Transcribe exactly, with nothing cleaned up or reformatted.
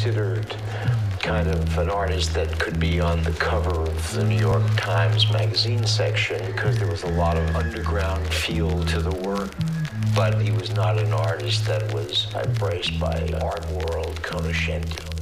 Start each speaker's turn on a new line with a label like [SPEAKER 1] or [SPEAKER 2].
[SPEAKER 1] considered kind of an artist that could be on the cover of the New York Times magazine section because there was a lot of underground feel to the work. But he was not an artist that was embraced by art world conoscenti.